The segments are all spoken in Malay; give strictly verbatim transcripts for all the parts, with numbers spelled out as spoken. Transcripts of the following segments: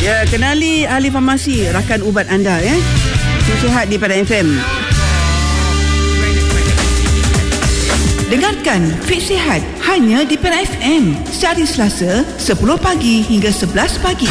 Ya, kenali ahli farmasi rakan ubat anda ya. Sihat di Pada F M. Dengarkan Fit Sihat hanya di Pada F M. Sehari Selasa sepuluh pagi hingga sebelas pagi.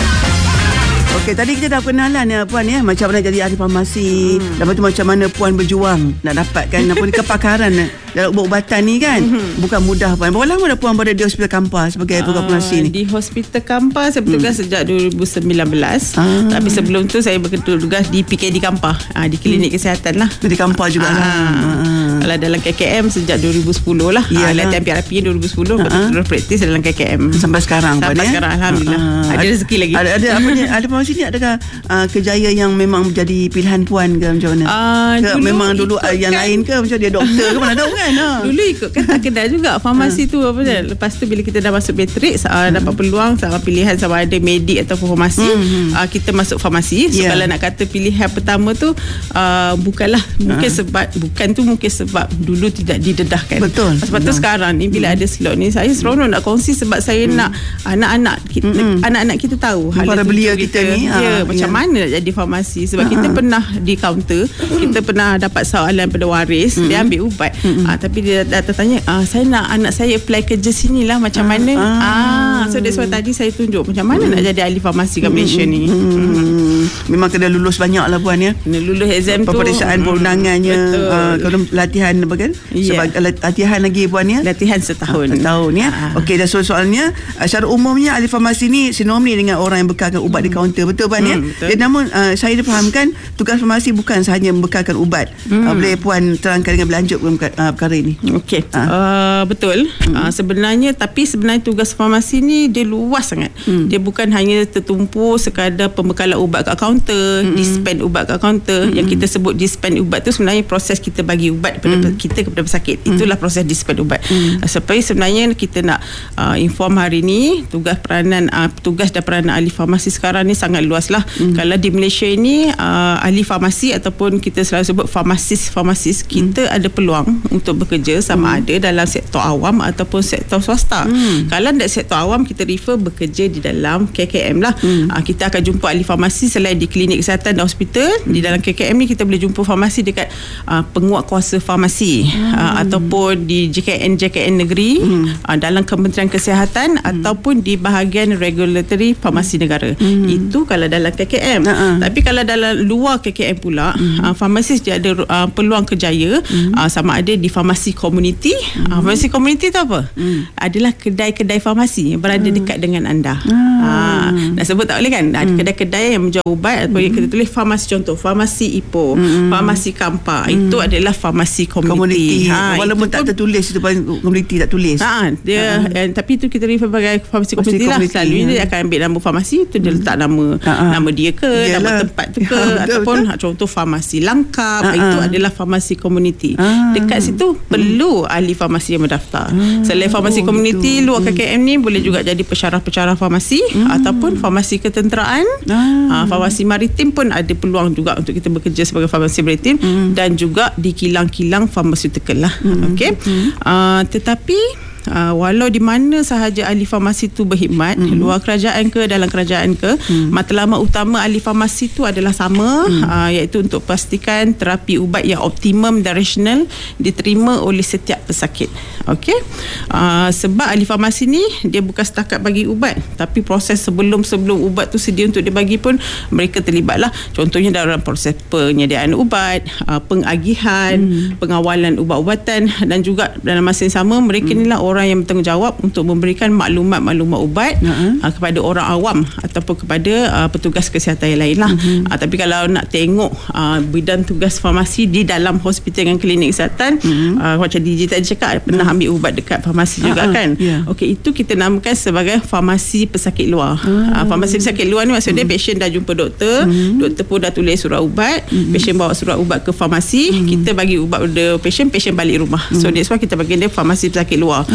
Okey, tadi kita dah kenalan ya Puan ya, macam mana jadi ahli farmasi. hmm. Lepas tu macam mana Puan berjuang nak dapatkan apa ni kepakaran dalam ubat-ubatan ni kan. hmm. Bukan mudah Puan. Berapa lama dah Puan berada di Hospital Kampar sebagai pegawai farmasi ni? Di Hospital Kampar saya bertugas hmm. sejak dua ribu sembilan belas. ah. Tapi sebelum tu saya bertugas di P K D Kampar, ah, di klinik hmm. kesihatan lah. Di Kampar juga lah. ah. ah. Kalau dalam K K M sejak dua ribu sepuluh lah. ah, Latihan P R P dua ribu sepuluh, lepas tu terus praktis dalam K K M sampai sekarang. Sampai Puan, sekarang ya? Alhamdulillah. ah. Ada rezeki lagi. Ada, ada apa ni, ada farmasi ni adakah uh, kejaya yang memang menjadi pilihan Puan ke macam mana? Uh, ke dulu memang dulu yang kan, lain ke macam dia doktor ke mana tahu kan? Ha. Dulu ikut kan tak kedai juga farmasi tu apa je. Lepas tu bila kita dah masuk matriks, uh, dapat peluang sama pilihan sama ada medik ataupun farmasi, hmm. uh, kita masuk farmasi. So yeah. kalau nak kata pilihan pertama tu uh, bukanlah mungkin uh. sebab bukan tu mungkin sebab dulu tidak didedahkan. Betul. Sebab tu sekarang ni bila hmm. ada slot ni saya seronok nak kongsi sebab saya hmm. nak anak-anak kita hmm. anak-anak kita tahu para belia kita, kita ni ya, uh, macam yeah. mana nak jadi farmasi sebab uh-huh. kita pernah di kaunter, kita pernah dapat soalan pada waris, hmm. dia ambil ubat, hmm. uh, tapi dia datang tanya, ah, saya nak anak saya apply kerja sini lah macam uh, mana ah. ah so that's why tadi saya tunjuk macam mana hmm. nak jadi ahli farmasi kat Malaysia hmm. ni. hmm. Hmm. Memang kena lulus banyak lah Puan ya, kena lulus exam tu, peperiksaan perundangannya, uh, kalau latihan apa kan, yeah. sebab latihan lagi Puan ya, latihan setahun setahun ya. uh. Okey, dah so soalnya uh, secara umumnya ahli farmasi ni sinonim dengan orang yang bekalkan ubat hmm. di kaunter, betul Puan hmm, ya. Betul. Ya, namun uh, saya difahamkan tugas farmasi bukan sahaja membekalkan ubat. hmm. uh, boleh Puan terangkan dengan berlanjut uh, perkara ini? Okey, uh. uh, betul. hmm. uh, sebenarnya tapi sebenarnya tugas farmasi ni dia luas sangat. hmm. Dia bukan hanya tertumpu sekadar pembekalan ubat kat kaunter, hmm. dispense ubat kat kaunter. hmm. Yang kita sebut dispense ubat tu sebenarnya proses kita bagi ubat kepada hmm. kita kepada pesakit. hmm. Itulah proses dispense ubat. hmm. uh, Seperti sebenarnya kita nak uh, inform hari ni tugas peranan uh, tugas dan peranan ahli farmasi sekarang ni sangat luas lah. hmm. Kalau di Malaysia ini uh, ahli farmasi ataupun kita selalu sebut farmasis-farmasis, kita hmm. ada peluang untuk bekerja sama hmm. ada dalam sektor awam ataupun sektor swasta. hmm. Kalau dari sektor awam kita refer bekerja di dalam K K M lah. hmm. uh, Kita akan jumpa ahli farmasi selain di klinik kesihatan dan hospital. hmm. Di dalam K K M ni kita boleh jumpa farmasi dekat uh, penguat kuasa farmasi, hmm. uh, ataupun di J K N J K N negeri, hmm. uh, dalam Kementerian Kesihatan, hmm. ataupun di bahagian regulatory farmasi hmm. negara. hmm. Itu kalau dalam K K M. uh-huh. Tapi kalau dalam luar K K M pula, hmm. uh, farmasis dia ada uh, peluang kerjaya, hmm. uh, sama ada di farmasi komuniti. hmm. uh, Farmasi komuniti tu apa? hmm. Adalah kedai-kedai farmasi yang berada hmm. dekat dengan anda. hmm. uh, Nak sebut tak boleh kan? Ada hmm. kedai-kedai yang menjual ubat, atau hmm. kita tulis farmasi, contoh farmasi Ipoh, hmm. farmasi Kampar, hmm. itu adalah farmasi komuniti. Ha, walaupun tak tertulis itu, komuniti tak tulis. Ha, dia ha. Eh, tapi itu kita refer sebagai farmasi komuniti lah. Selalunya ha. dia akan ambil nama farmasi tu, dia letak nama ha. nama dia ke, Yalah. nama tempat tu ke, ya, betul, ataupun betul. contoh farmasi Langkap, ha. itu adalah farmasi komuniti. Ha. Dekat situ hmm. perlu ahli farmasi yang mendaftar. Hmm. Selain farmasi oh, komuniti, luar K K M ni boleh juga jadi pensyarah-pensyarah farmasi, hmm. ataupun farmasi ketenteraan, ah. farmasi maritim pun ada peluang juga untuk kita bekerja sebagai farmasi maritim, hmm. dan juga di kilang-kilang farmaceutical lah. hmm. Okey. hmm. uh, tetapi Uh, walau di mana sahaja ahli farmasi tu berkhidmat, mm-hmm. luar kerajaan ke dalam kerajaan ke, mm. matlamat utama ahli farmasi tu adalah sama, mm. uh, iaitu untuk pastikan terapi ubat yang optimum dan rasional diterima oleh setiap pesakit. Okey. Uh, sebab ahli farmasi ni dia bukan setakat bagi ubat, tapi proses sebelum-sebelum ubat tu sedia untuk dibagi pun mereka terlibatlah. Contohnya dalam proses penyediaan ubat, uh, pengagihan, mm. pengawalan ubat-ubatan, dan juga dalam masa yang sama mereka mm. ni lah orang yang bertanggungjawab untuk memberikan maklumat-maklumat ubat uh-huh. uh, kepada orang awam ataupun kepada uh, petugas kesihatan yang lain lah. Uh-huh. Uh, tapi kalau nak tengok uh, bidang tugas farmasi di dalam hospital dan klinik kesihatan, uh-huh. uh, macam D J tadi cakap pernah uh-huh. ambil ubat dekat farmasi uh-huh. juga kan. Yeah. Okey, itu kita namakan sebagai farmasi pesakit luar. Uh-huh. Uh, farmasi pesakit luar ni maksudnya uh-huh. pasien dah jumpa doktor, uh-huh. doktor pun dah tulis surat ubat, uh-huh. pasien bawa surat ubat ke farmasi, uh-huh. kita bagi ubat pada pasien, pasien balik rumah. Uh-huh. So that's why kita bagi dia farmasi pesakit luar. Uh-huh.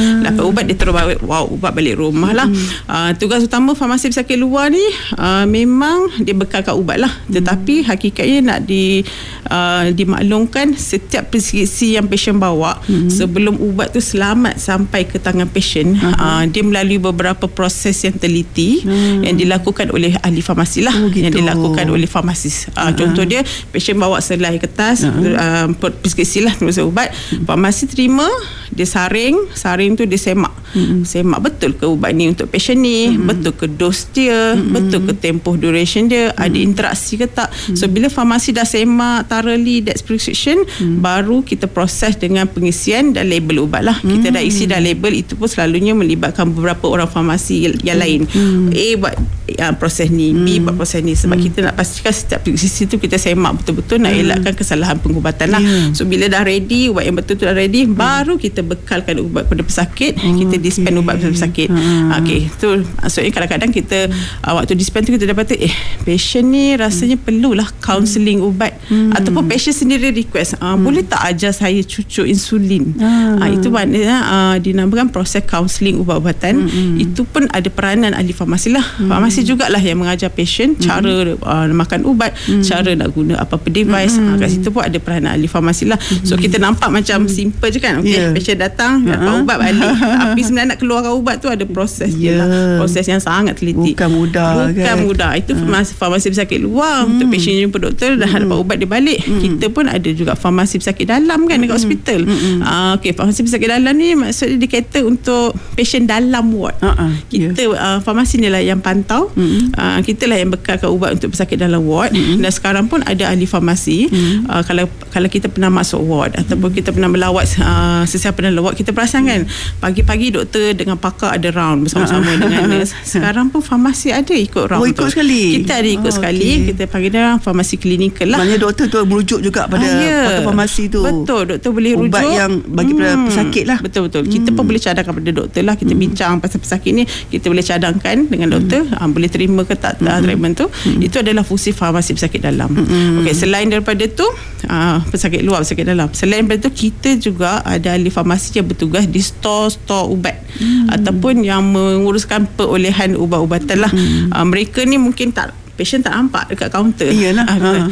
hmm. dapat ubat dia terus bawa wow, ubat balik rumah lah. hmm. uh, tugas utama farmasi pesakit luar ni uh, memang dia bekalkan ubat lah, hmm. tetapi hakikatnya nak di uh, dimaklumkan setiap preskripsi yang pasien bawa, hmm. sebelum ubat tu selamat sampai ke tangan pasien, uh-huh. uh, dia melalui beberapa proses yang teliti, hmm. yang dilakukan oleh ahli farmasi lah, oh, gitu. Yang dilakukan oleh farmasis. uh, uh-huh. Contoh dia, pasien bawa selai kertas, uh-huh. uh, preskripsi lah tulis ubat, hmm. farmasi terima, dia saring saring tu dia semak, hmm. semak betul ke ubat ni untuk pasien ni, hmm. betul ke dos dia, hmm. betul ke tempoh duration dia, hmm. ada interaksi ke tak. hmm. So bila farmasi dah semak thoroughly that prescription, hmm. baru kita proses dengan pengisian dan label ubat lah. hmm. Kita dah isi dah label, itu pun selalunya melibatkan beberapa orang farmasi yang lain. hmm. A buat uh, proses ni, B hmm. buat proses ni, sebab hmm. kita nak pastikan setiap preskripsi tu kita semak betul-betul, nak hmm. elakkan kesalahan pengubatan lah. yeah. So bila dah ready, ubat yang betul tu dah ready, hmm. baru kita bekalkan ubat pada pesakit, hmm. kita dispense ubat pada pesakit. hmm. Okey, tu maksudnya kadang-kadang kita hmm. uh, waktu dispense tu kita dapat eh patient ni rasanya hmm. perlulah counselling ubat, hmm. ataupun patient sendiri request, uh, hmm. boleh tak ajar saya cucuk insulin. hmm. uh, itu maknanya uh, dinamakan proses counselling ubat-ubatan. hmm. Itu pun ada peranan ahli farmasi lah. hmm. Farmasi jugalah yang mengajar patient hmm. cara uh, makan ubat, hmm. cara nak guna apa-apa device. hmm. uh, kat situ pun ada peranan ahli farmasi lah. hmm. So kita nampak macam hmm. simple je kan. Okay, yeah. patient datang dapat uh-huh. ubat balik, tapi sebenarnya nak keluarkan ubat tu ada proses yeah. dia lah. Proses yang sangat teliti, bukan mudah. Bukan kan? mudah. Itu uh. farmasi pesakit luar. hmm. Untuk patient jumpa doktor dah hmm. dapat ubat dia balik. hmm. Kita pun ada juga farmasi pesakit dalam kan, dekat hmm. hospital. hmm. uh, okay, farmasi pesakit dalam ni maksudnya dia cater untuk patient dalam ward. uh-uh. Kita yeah. uh, farmasi ni lah yang pantau. hmm. uh, kita lah yang bekalkan ubat untuk pesakit dalam ward. hmm. Dan sekarang pun ada ahli farmasi. hmm. uh, kalau kalau kita pernah masuk ward, ataupun kita pernah melawat uh, sesiapa dalam ward, kita perasan kan pagi-pagi doktor dengan pakar ada round bersama-sama dengan nurse. Sekarang pun farmasi ada ikut round. Oh, ikut tu. sekali. Kita ada ikut oh, sekali. Okay. Kita panggil dia farmasi klinikal lah. Maknanya doktor tu merujuk juga pada ah, yeah. portal farmasi tu. Betul, doktor boleh rujuk ubat yang bagi pada hmm. pesakit lah. Betul-betul. Kita hmm. pun boleh cadangkan pada doktor lah. Kita hmm. bincang pasal pesakit ni, kita boleh cadangkan dengan doktor, hmm. ah, boleh terima ke tak hmm. treatment tu. hmm. Itu adalah fungsi farmasi pesakit dalam. hmm. Okey, selain daripada tu ah, pesakit luar, pesakit dalam, selain daripada tu kita juga ada ahli farmasi yang bertugas di store-store ubat, hmm. ataupun yang menguruskan perolehan ubat-ubatan lah. hmm. uh, mereka ni mungkin tak, patient tak nampak dekat kaunter. Iyalah. uh, uh.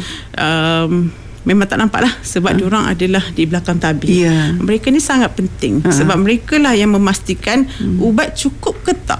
um, memang tak nampak lah, sebab uh. diorang adalah di belakang tabir. yeah. Mereka ni sangat penting, uh. sebab mereka lah yang memastikan hmm. ubat cukup ke tak,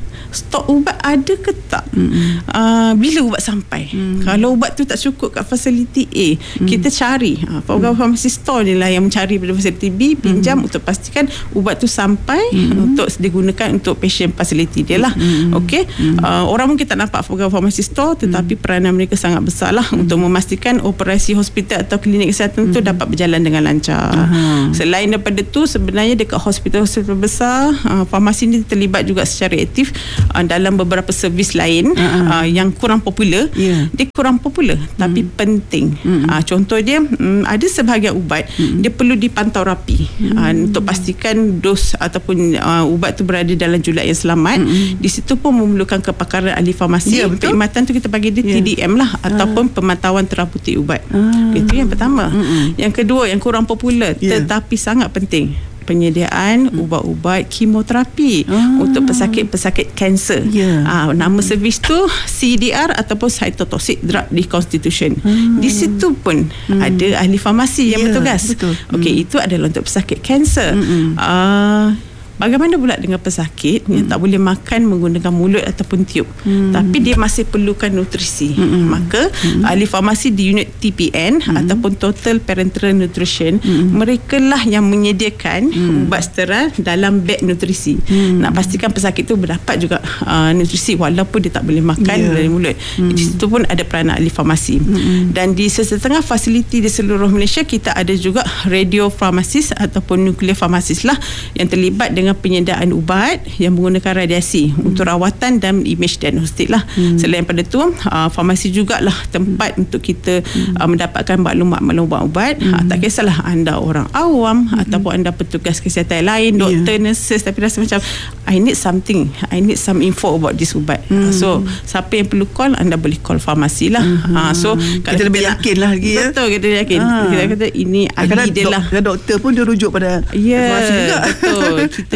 stok ubat ada ke tak, mm-hmm. uh, bila ubat sampai. mm. Kalau ubat tu tak cukup kat fasiliti A, mm. kita cari uh, program mm. farmasi store ni lah yang mencari pada fasiliti B, pinjam mm. untuk pastikan ubat tu sampai mm. untuk digunakan untuk patient fasiliti dia lah. mm. Okey, mm. uh, orang mungkin tak nampak program farmasi store, tetapi mm. peranan mereka sangat besar lah mm. untuk memastikan operasi hospital atau klinik kesihatan mm. tu dapat berjalan dengan lancar. uh-huh. Selain daripada tu, sebenarnya dekat hospital-hospital besar, uh, farmasi ni terlibat juga secara aktif Uh, dalam beberapa servis lain uh-huh. uh, yang kurang popular. yeah. Dia kurang popular tapi mm. penting. mm. uh, Contoh dia, um, ada sebahagian ubat mm. dia perlu dipantau rapi mm. uh, untuk pastikan dos ataupun uh, ubat tu berada dalam julat yang selamat. mm. Di situ pun memerlukan kepakaran ahli farmasi. yeah, perkhidmatan tu kita panggil dia yeah. T D M lah, ataupun uh. pemantauan teraputik ubat. uh. Itu yang pertama. Mm-mm. Yang kedua, yang kurang popular yeah. tetapi sangat penting, penyediaan hmm. ubat-ubat kemoterapi ah. untuk pesakit-pesakit kanser. Yeah. Ah, nama servis tu C D R ataupun Cytotoxic Drug Reconstitution. Hmm. Di situ pun hmm. ada ahli farmasi yang yeah, bertugas. Okey, hmm. itu adalah untuk pesakit kanser. Hmm. Ah, bagaimana pula dengan pesakit hmm. yang tak boleh makan menggunakan mulut ataupun tiup, hmm. tapi dia masih perlukan nutrisi. hmm. Maka hmm. ahli farmasi di unit T P N hmm. ataupun Total Parenteral Nutrition, hmm. mereka lah yang menyediakan hmm. ubat steral dalam beg nutrisi. hmm. Nak pastikan pesakit tu berdapat juga uh, nutrisi walaupun dia tak boleh makan yeah. dari mulut. hmm. Di situ pun ada peranan ahli farmasi. hmm. Dan di setengah fasiliti di seluruh Malaysia, kita ada juga radio farmasis ataupun nuclear farmasis lah yang terlibat dengan penyediaan ubat yang menggunakan radiasi hmm. untuk rawatan dan image diagnostik lah. Hmm. Selain pada tu, uh, farmasi jugalah tempat hmm. untuk kita hmm. uh, mendapatkan maklumat-maklumat ubat. Hmm. Uh, tak kisahlah anda orang awam hmm. ataupun anda petugas kesihatan lain, doktor, yeah. nurses, tapi rasa macam I need something, I need some info about this ubat. Hmm. Uh, so, siapa yang perlu call, anda boleh call farmasi lah. Hmm. Uh, so, kita lebih yakin lah lagi. Betul, ya? Kita yakin. Ah. Kita kata ini ahli dia lah. Doktor pun dia rujuk pada yeah, farmasi juga. Betul. Kita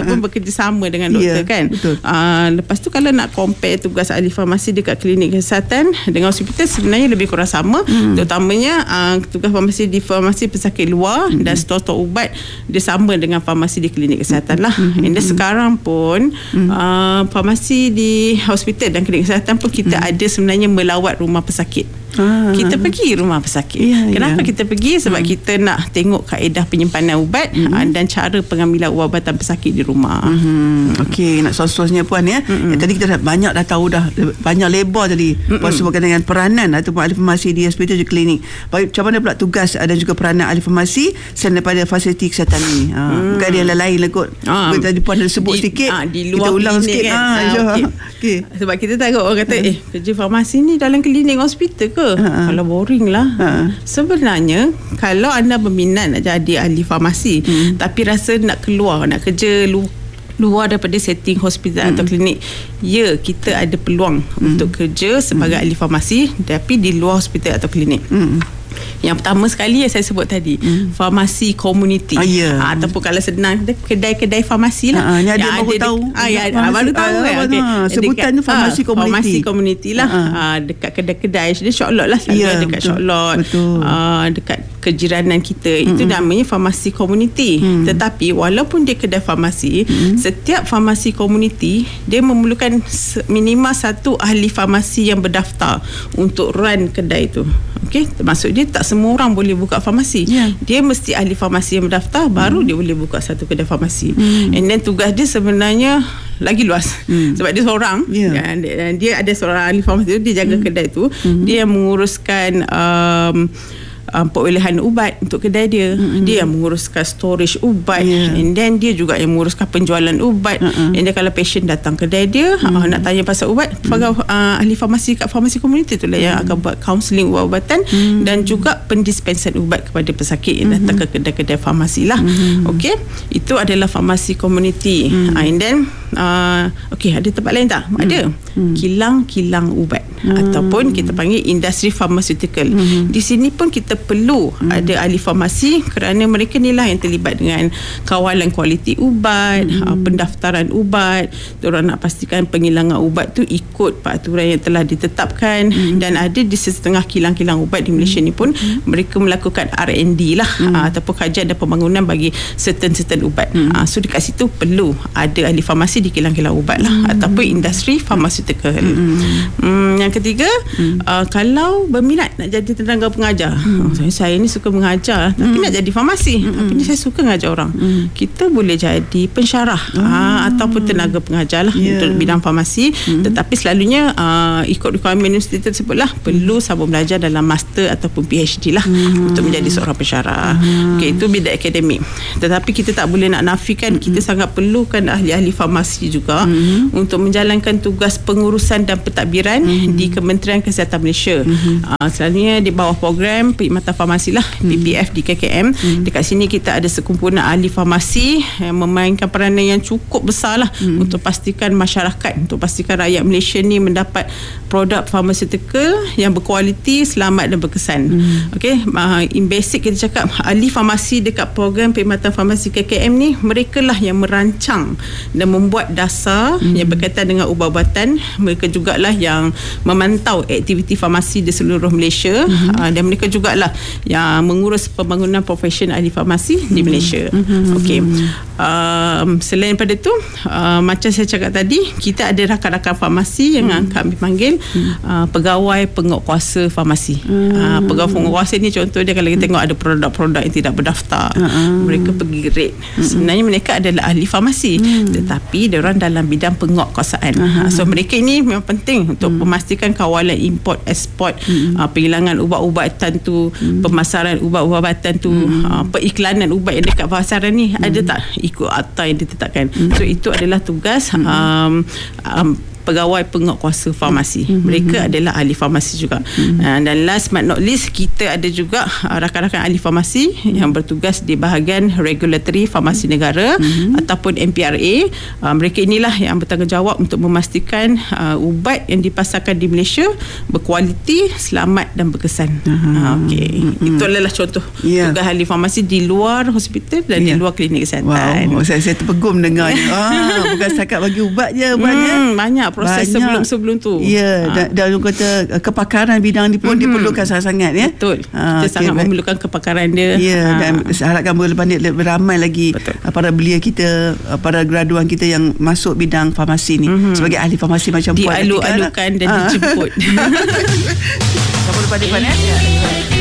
pun bekerjasama dengan doktor, yeah, kan. Uh, lepas tu kalau nak compare tugas ahli farmasi dekat klinik kesihatan dengan hospital, sebenarnya lebih kurang sama. Hmm. Terutamanya uh, tugas farmasi di farmasi pesakit luar, hmm, dan stor-stor ubat dia sama dengan farmasi di klinik kesihatan lah. Hmm. And then sekarang pun hmm. uh, farmasi di hospital dan klinik kesihatan pun kita hmm. ada sebenarnya melawat rumah pesakit. Ah, kita pergi rumah pesakit. Ya, Kenapa ya. kita pergi? Sebab hmm. kita nak tengok kaedah penyimpanan ubat, hmm. uh, dan cara pengambilan ubat-ubatan pesakit di rumah. Hmm. Okey, nak sos-sosnya Puan ya. Hmm. Ya, tadi kita dah banyak dah tahu dah, banyak lebar tadi hmm. Puan sebutkan dengan peranan ataupun ahli farmasi di hospital di klinik. Baik, macam mana pula tugas dan juga peranan ahli farmasi selain daripada fasiliti kesihatan ni? Ha, hmm. bukan dia lain-lain lah kot. Ha. Tadi Puan dah sebut di, sikit. Ha, di luar kita ulang sikit. Kan? Ha, ha, okay. Okay. Sebab kita tahu orang kata, eh, kerja farmasi ni dalam klinik hospital ke? Ha. Kalau boring lah. Ha. Sebenarnya kalau anda berminat nak jadi ahli farmasi, hmm. tapi rasa nak keluar, nak kerja lu, luar daripada setting hospital hmm. atau klinik, ya, kita ada peluang hmm. untuk kerja sebagai hmm. ahli farmasi tapi di luar hospital atau klinik. Hmm. Yang pertama sekali yang saya sebut tadi, hmm. farmasi komuniti. Ah, yeah. ha, ataupun kalau senang, kedai-kedai farmasi lah. Ha, ni ada baru tahu. Ah, ya, ha, baru tahu kan. Okay. Ha, sebutan dekat, tu farmasi ha, komuniti. Farmasi komuniti lah. Ha. Ha, dekat kedai-kedai. Dia short lot lah. Yeah, dekat short lot. Ha, dekat kejiranan kita. Mm-hmm. Itu namanya farmasi komuniti. Mm. Tetapi walaupun dia kedai farmasi, mm. setiap farmasi komuniti, dia memerlukan minimal satu ahli farmasi yang berdaftar untuk run kedai tu. Okey, maksud dia tak semua orang boleh buka farmasi. Yeah. Dia mesti ahli farmasi yang berdaftar, mm. baru dia boleh buka satu kedai farmasi. Mm. And then tugas dia sebenarnya lagi luas. Mm. Sebab dia seorang, yeah. dan, dan dia ada seorang ahli farmasi tu, dia jaga mm. kedai tu. Mm. Dia yang menguruskan um, Um, perolehan ubat untuk kedai dia. Mm-hmm. Dia yang menguruskan storage ubat, yeah. and then dia juga yang menguruskan penjualan ubat. Mm-hmm. And then kalau patient datang kedai dia, mm-hmm. uh, nak tanya pasal ubat, mm-hmm. uh, ahli farmasi kat farmasi komuniti tu lah mm-hmm. yang akan buat counselling ubat-ubatan, mm-hmm. dan juga pendispensan ubat kepada pesakit yang mm-hmm. datang ke kedai-kedai farmasi lah. Mm-hmm. Okey, itu adalah farmasi komuniti. Mm-hmm. uh, and then uh, okey, ada tempat lain tak? Mm-hmm. Ada. Mm-hmm. Kilang-kilang ubat, mm-hmm. ataupun kita panggil industri pharmaceutical. Mm-hmm. Di sini pun kita perlu hmm. ada ahli farmasi kerana mereka ni lah yang terlibat dengan kawalan kualiti ubat, hmm. uh, pendaftaran ubat. Diorang nak pastikan penghilangan ubat tu ikut peraturan yang telah ditetapkan, hmm. dan ada di setengah kilang-kilang ubat di Malaysia hmm. ni pun hmm. mereka melakukan R and D lah, hmm. uh, ataupun kajian dan pembangunan bagi certain-certain ubat. Hmm. Uh, so dekat situ perlu ada ahli farmasi di kilang-kilang ubat lah, hmm. ataupun industri pharmaceutical. Hmm. Hmm, yang ketiga, hmm. uh, kalau berminat nak jadi tenaga pengajar, hmm. Saya, saya ni suka mengajar, tapi mm. nak jadi farmasi, mm. tapi ni saya suka mengajar orang. Mm. Kita boleh jadi pensyarah, mm. aa, ataupun tenaga pengajar lah, yeah. untuk bidang farmasi. Mm. Tetapi selalunya aa, ikut requirement universiti tersebut lah, perlu sambung belajar dalam master ataupun P H D lah, mm. untuk menjadi seorang pensyarah. Mm. Okay, itu bidang akademik. Tetapi kita tak boleh nak nafikan, mm. kita sangat perlukan ahli-ahli farmasi juga, mm. untuk menjalankan tugas pengurusan dan pentadbiran mm. di Kementerian Kesihatan Malaysia. Mm. Aa, selalunya di bawah program perkhidmatan farmasi lah, hmm. P P F di K K M. Hmm. Dekat sini kita ada sekumpulan ahli farmasi yang memainkan peranan yang cukup besar lah, hmm. untuk pastikan masyarakat, untuk pastikan rakyat Malaysia ni mendapat produk farmaceutical yang berkualiti, selamat dan berkesan. Hmm. Okey, uh, in basic kita cakap ahli farmasi dekat program perkhidmatan farmasi K K M ni, mereka lah yang merancang dan membuat dasar hmm. yang berkaitan dengan ubat-ubatan. Mereka jugalah yang memantau aktiviti farmasi di seluruh Malaysia, hmm. uh, dan mereka jugalah yang mengurus pembangunan profesion ahli farmasi hmm. di Malaysia. Hmm. Okey. Um, selain daripada tu, uh, macam saya cakap tadi, kita ada rakan-rakan farmasi yang hmm. kami panggil hmm. uh, pegawai penguatkuasa farmasi. Hmm. Uh, pegawai penguatkuasa ni contoh dia, kalau kita hmm. tengok ada produk-produk yang tidak berdaftar, hmm. mereka pergi rate. Hmm. Sebenarnya mereka adalah ahli farmasi, hmm. tetapi diorang dalam bidang penguatkuasaan. Hmm. So mereka ini memang penting untuk hmm. memastikan kawalan import ekspor, hmm. uh, penghilangan ubat-ubatan tu, hmm. pemasaran ubat-ubatan tu, hmm. uh, periklanan ubat yang dekat pasaran ni, hmm. ada tak ikut akta yang ditetapkan. Hmm. So itu adalah tugas hmm. um, um, pegawai penguatkuasa farmasi. Mm-hmm. Mereka adalah ahli farmasi juga. Mm-hmm. Uh, dan last but not least, kita ada juga uh, rakan-rakan ahli farmasi mm-hmm. yang bertugas di bahagian regulatory farmasi negara mm-hmm. ataupun M P R A. Uh, mereka inilah yang bertanggungjawab untuk memastikan uh, ubat yang dipasarkan di Malaysia berkualiti, selamat dan berkesan. Uh-huh. Uh, Okey. Mm-hmm. Itu adalah contoh yeah. tugas ahli farmasi di luar hospital dan yeah. di luar klinik kesihatan. Wow, saya, saya terpegum dengarnya. ah, bukan setakat bagi ubat je ubatnya. Hmm, banyak proses banyak. sebelum-sebelum tu. Ya, ha. dan, dan kata kepakaran bidang ni pun mm-hmm. diperlukan sangat-sangat ya. Betul. Ha, kita okay, sangat baik. memerlukan kepakaran dia. Ya, ha. dan saya harapkan lepas ni lebih ramai lagi Betul. para belia kita, para graduan kita yang masuk bidang farmasi ni mm-hmm. sebagai ahli farmasi macam puan. Dialu-alukan dan ha. dijemput. Sampai lepas ni Puan ya.